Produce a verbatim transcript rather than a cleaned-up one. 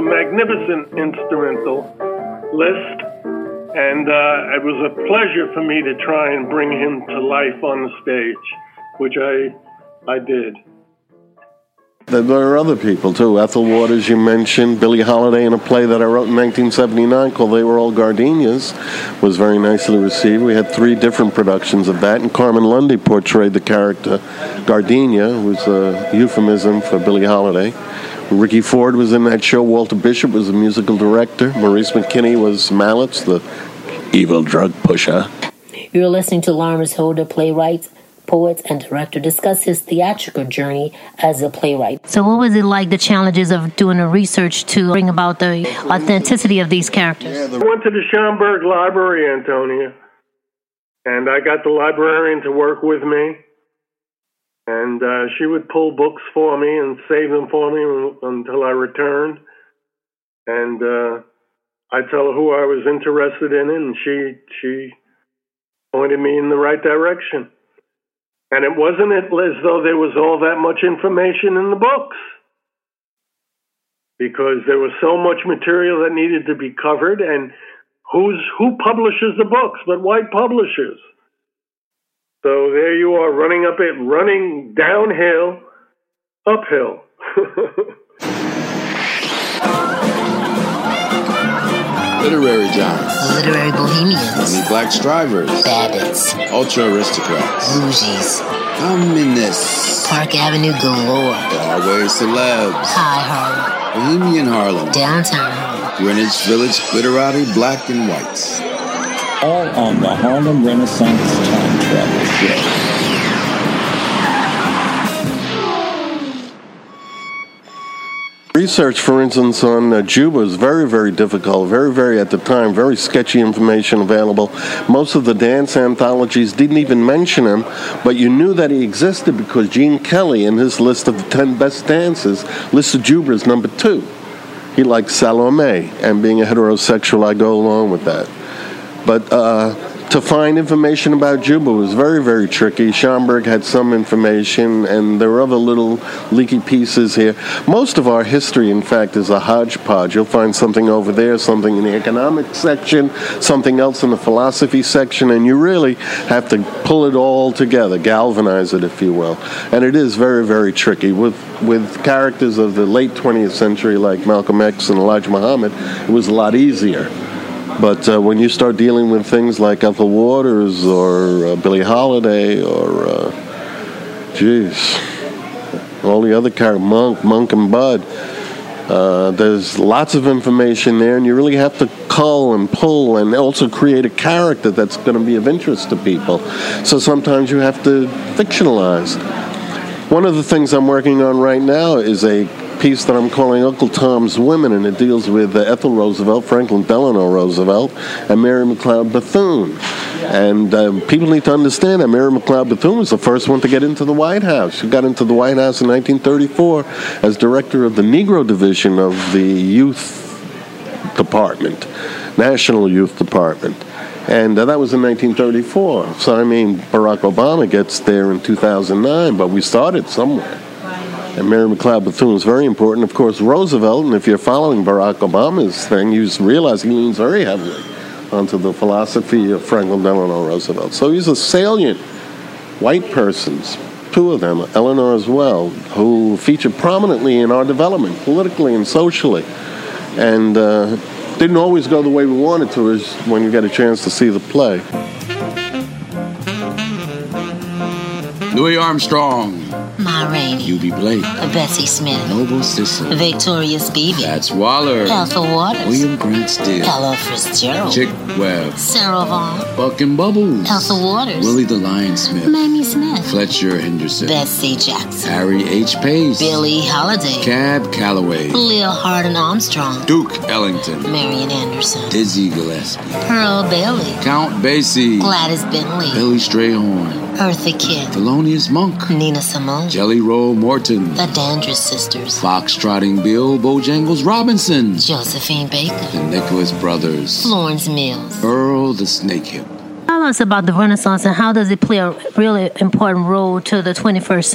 magnificent instrumental list. And uh, it was a pleasure for me to try and bring him to life on the stage, which I I did. There were other people, too. Ethel Waters, you mentioned. Billie Holiday in a play that I wrote in nineteen seventy-nine called They Were All Gardenias was very nicely received. We had three different productions of that, and Carmen Lundy portrayed the character Gardenia, who was a euphemism for Billie Holiday. Ricky Ford was in that show. Walter Bishop was the musical director. Maurice McKinney was Mallets, the evil drug pusher. You're listening to Lawrence Holder, playwright, poet, and director, discuss his theatrical journey as a playwright. So what was it like, the challenges of doing the research to bring about the authenticity of these characters? I went to the Schomburg Library, Antonia, and I got the librarian to work with me. And uh, she would pull books for me and save them for me until I returned. And uh, I'd tell her who I was interested in, and she she pointed me in the right direction. And it wasn't as though there was all that much information in the books, because there was so much material that needed to be covered. And who's who publishes the books but white publishers? So there you are, running up it, running downhill, uphill. Literary giants. Literary bohemians. Honey black strivers. Bandits. Ultra aristocrats. Bougies. Communists. Park Avenue galore. Broadway celebs. High Harlem. Bohemian Harlem. Downtown Harlem. Greenwich Village glitterati black and whites. All on the Harlem Renaissance Time Travel Show. Research, for instance, on uh, Juba is very, very difficult, very, very, at the time, very sketchy information available. Most of the dance anthologies didn't even mention him, but you knew that he existed because Gene Kelly, in his list of the ten best dances, listed Juba as number two. He liked Salome, and being a heterosexual, I go along with that. But uh, to find information about Juba was very, very tricky. Schomburg had some information, and there were other little leaky pieces here. Most of our history, in fact, is a hodgepodge. You'll find something over there, something in the economic section, something else in the philosophy section, and you really have to pull it all together, galvanize it, if you will. And it is very, very tricky. With, with characters of the late twentieth century, like Malcolm X and Elijah Muhammad, it was a lot easier. But uh, when you start dealing with things like Ethel Waters or uh, Billie Holiday or, uh, geez, all the other characters, Monk, Monk and Bud, uh, there's lots of information there, and you really have to cull and pull and also create a character that's going to be of interest to people. So sometimes you have to fictionalize. One of the things I'm working on right now is a piece that I'm calling Uncle Tom's Women, and it deals with uh, Ethel Roosevelt, Franklin Delano Roosevelt, and Mary McLeod Bethune. And uh, people need to understand that Mary McLeod Bethune was the first one to get into the White House. She got into the White House in nineteen thirty-four as director of the Negro Division of the Youth Department, National Youth Department. And uh, that was in nineteen thirty-four. So, I mean, Barack Obama gets there in two thousand nine, but we started somewhere. And Mary McLeod Bethune is very important. Of course, Roosevelt, and if you're following Barack Obama's thing, you realize he leans very heavily onto the philosophy of Franklin Delano Roosevelt. So he's a salient white persons, two of them, Eleanor as well, who featured prominently in our development, politically and socially. And uh, didn't always go the way we wanted to, is when you get a chance to see the play. Louis Armstrong. Ma Rainey. U B Blake. Bessie Smith. Noble Sisson. Victoria Spivey. Fats Waller. Ethel Waters. William Grant Still. Ella Fitzgerald. Chick Webb. Sarah Vaughan. Buck and Bubbles. Ethel Waters. Willie the Lion Smith. Mamie Smith. Fletcher Henderson. Betsy Jackson. Harry H. Pace. Billie Holiday. Cab Calloway. Leah Hardin Armstrong. Duke Ellington. Marian Anderson. Dizzy Gillespie. Pearl Bailey. Count Basie. Gladys Bentley. Billy Strayhorn. Eartha Kitt. Thelonious Monk. Nina Simone. Jelly Roll Morton. The Dandridge Sisters. Fox-trotting Bill Bojangles Robinson. Josephine Baker. The Nicholas Brothers. Florence Mills. Earl the Snakehill. Tell us about the Renaissance and how does it play a really important role to the twenty-first century?